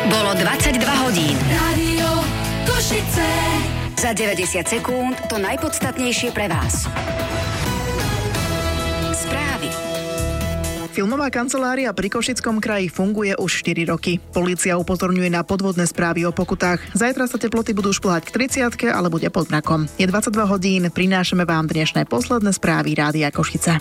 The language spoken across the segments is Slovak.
Bolo 22 hodín. Rádio Košice. Za 90 sekúnd to najpodstatnejšie pre vás. Správy. Filmová kancelária pri Košickom kraji funguje už 4 roky. Polícia upozorňuje na podvodné správy o pokutách. Zajtra sa teploty budú šplhať k 30-ke, ale bude pod mrakom. Je 22 hodín, prinášame vám dnešné posledné správy Rádia Košice.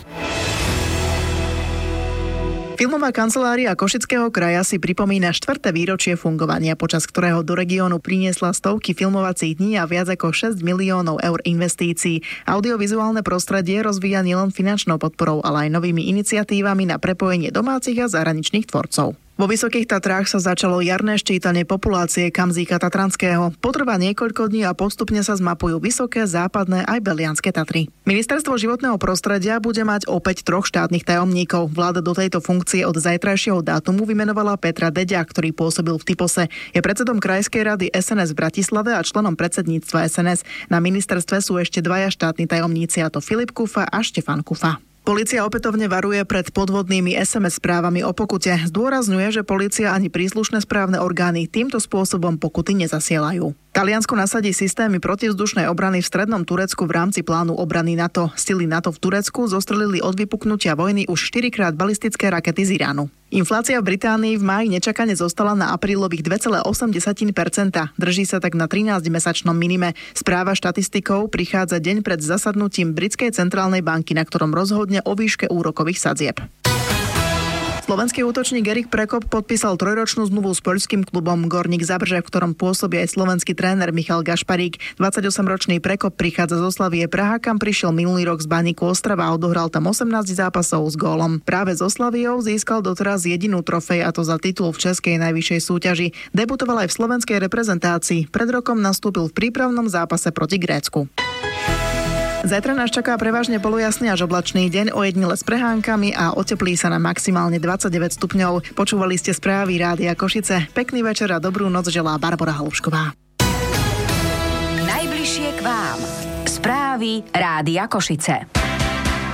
Filmová kancelária Košického kraja si pripomína 4. výročie fungovania, počas ktorého do regiónu priniesla stovky filmovacích dní a viac ako 6 miliónov eur investícií. Audiovizuálne prostredie rozvíja nielen finančnou podporou, ale aj novými iniciatívami na prepojenie domácich a zahraničných tvorcov. Vo Vysokých Tatrách sa začalo jarné ščítanie populácie kamzíka tatranského. Potrvá niekoľko dní a postupne sa zmapujú Vysoké, Západné aj Belianské Tatry. Ministerstvo životného prostredia bude mať opäť 3 štátnych tajomníkov. Vláda do tejto funkcie od zajtrajšieho dátumu vymenovala Petra Deďa, ktorý pôsobil v Typose. Je predsedom Krajskej rady SNS v Bratislave a členom predsedníctva SNS. Na ministerstve sú ešte 2 štátni tajomníci, a to Filip Kufa a Štefan Kufa. Polícia opätovne varuje pred podvodnými SMS správami o pokute. Zdôrazňuje, že polícia ani príslušné správne orgány týmto spôsobom pokuty nezasielajú. Taliansko nasadí systémy protivzdušnej obrany v strednom Turecku v rámci plánu obrany NATO. Sily NATO v Turecku zostrelili od vypuknutia vojny už 4-krát balistické rakety z Iránu. Inflácia v Británii v máji nečakane zostala na aprílových 2,8%. Drží sa tak na 13-mesačnom minime. Správa štatistikov prichádza deň pred zasadnutím Britskej centrálnej banky, na ktorom rozhodne o výške úrokových sadzieb. Slovenský útočník Erik Prekop podpísal 3-ročnú zmluvu s poľským klubom Gorník Zabrze, v ktorom pôsobí aj slovenský tréner Michal Gašparík. 28-ročný Prekop prichádza zo Slavie Praha, kam prišiel minulý rok z Baníku Ostrava a odohral tam 18 zápasov s gólom. Práve so Slaviou získal doteraz jedinú trofej, a to za titul v českej najvyššej súťaži. Debutoval aj v slovenskej reprezentácii. Pred rokom nastúpil v prípravnom zápase proti Grécku. Zajtra nás čaká prevažne polojasný až oblačný deň, ojedinele s prehánkami a oteplí sa na maximálne 29 stupňov. Počúvali ste správy Rádia Košice. Pekný večer a dobrú noc želá Barbora Halušková. Najbližšie k vám. Správy Rádia Košice.